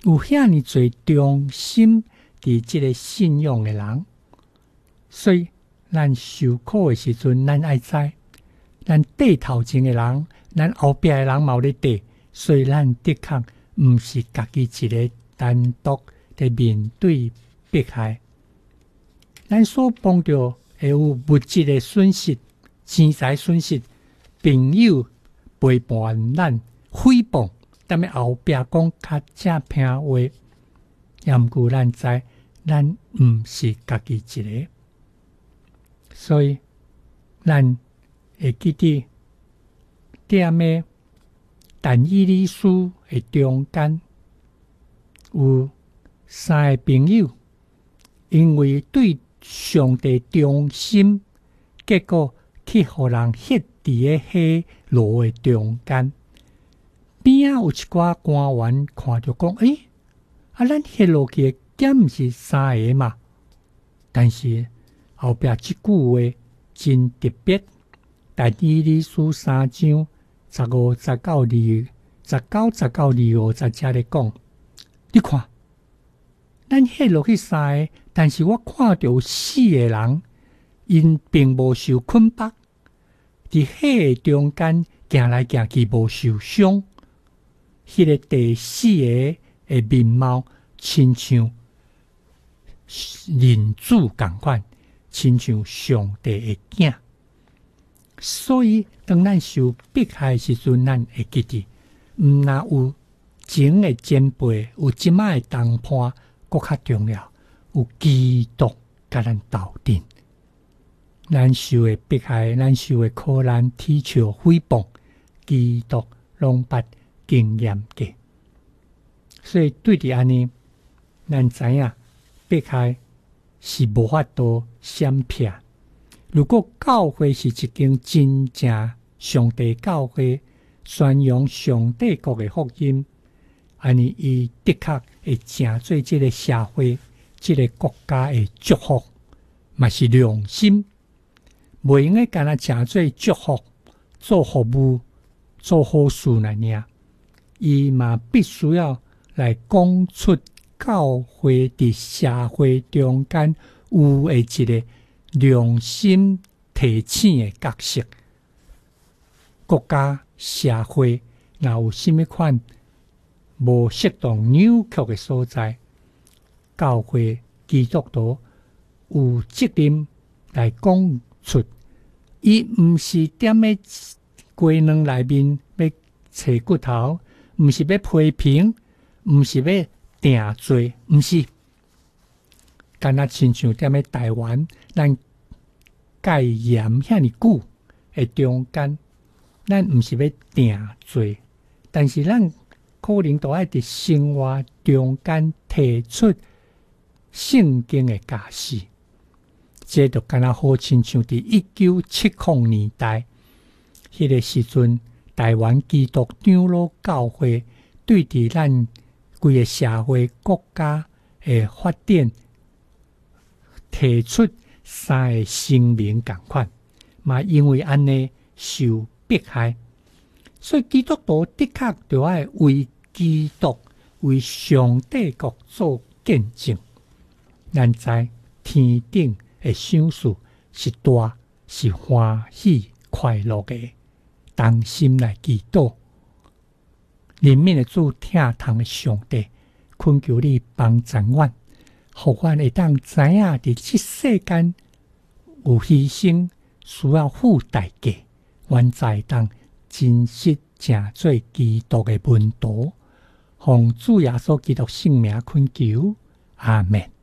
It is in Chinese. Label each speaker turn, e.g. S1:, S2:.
S1: 有遐尼侪忠心伫即个信仰的人，所以咱受苦的时阵，咱爱知，咱缀头前的人，咱后壁的人嘛有咧缀，所以咱的确毋是家己一个单独在面对迫害。咱所碰到会有物质的损失、钱财损失、朋友陪伴咱、诽谤，踮咧后壁讲较正偏话，也毋过咱知，咱毋是家己一个，所以咱会记得踮咧但以理书的中间，有三个朋友，因为对上帝忠心，结果去互人ฮ็伫个火炉的中间。边仔有一寡官员看着讲：“咱ฮ็落去的点毋是三个嘛？”但是后壁即句话真特别，但以理书3章15、19、25节咧讲，你看，咱迄落去三个，但是我看到有4个人，因并无受困绑，伫火中间行来行去无受伤。迄个第4个的面貌，亲像人子共款，亲像上帝的囝。所以，当咱受迫害的时阵，咱会记得，毋若有前的前辈，有即摆的同伴，搁较重要，有基督甲咱斗阵。咱受的迫害，咱受的苦难、踢笑、诽谤，基督拢捌经验过。所以对伫安尼，咱知影迫害是无法度闪避。如果教会是一间真正上帝教会，宣扬上帝国的福音，安尼伊的确会成做这个社会、这个国家的祝福，嘛是良心。袂用个干那成做祝福、做服务、做好事来尔，伊嘛必须要来讲出教会伫社会中间有的一个良心提醒的角色。国家社会若有甚物款无适当扭曲的所在，教会基督徒有责任来讲出，伊毋是踮咧鸡卵内面要找骨头，毋是要批评，毋是要定罪，毋是。敢若亲像踮咧台湾，咱戒严遐尼久的中间，咱毋是要定罪，但是咱可能都爱伫生活中间提出圣经的假释。这就敢若好亲像伫1970年代，迄个时阵，台湾基督长老教会对伫咱规个社会国家的发展提出3个声明共款，嘛因为安尼受迫害，所以基督徒的确就要为基督、为上帝国做见证。咱知天顶的赏赐是大，是欢喜快乐的，当心来祈祷。怜悯的主，疼痛的上帝，恳求你帮助阮，互阮会当知影伫即世间有牺牲，需要付代价，阮才会当真实成做基督的门徒。奉主耶稣基督圣名恳求，阿们。